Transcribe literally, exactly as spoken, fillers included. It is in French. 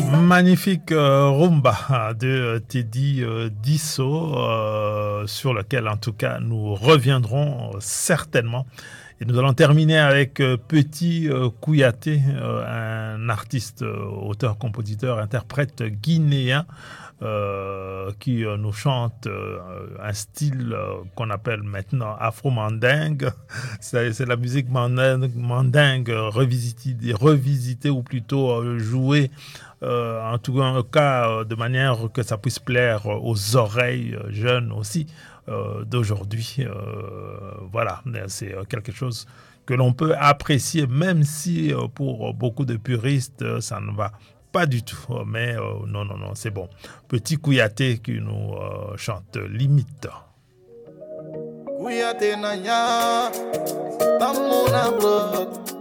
Magnifique euh, rumba de euh, Teddy euh, Disso, euh, sur lequel en tout cas nous reviendrons euh, certainement. Et nous allons terminer avec euh, Petit euh, Kouyaté, euh, un artiste, euh, auteur, compositeur, interprète guinéen euh, qui euh, nous chante euh, un style euh, qu'on appelle maintenant afro-mandingue. C'est, c'est la musique mandingue, mandingue revisitée, revisitée ou plutôt euh, jouée euh, en tout cas euh, de manière que ça puisse plaire aux oreilles euh, jeunes aussi euh, d'aujourd'hui. Euh, voilà, c'est quelque chose que l'on peut apprécier, même si euh, pour beaucoup de puristes, euh, ça ne va pas du tout. Mais euh, non, non, non, c'est bon. Petit Kouyaté qui nous euh, chante Limite. Kouyaté nanya, tamona bloc.